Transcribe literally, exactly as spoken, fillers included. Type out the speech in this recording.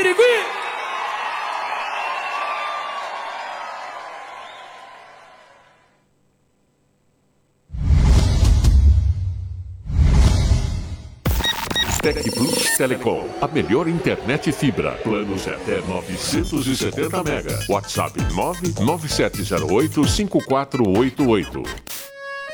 Birigui! Tec Plus Telecom, a melhor internet fibra. Planos até novecentos e setenta mega. WhatsApp nove nove sete zero oito cinco quatro oito oito.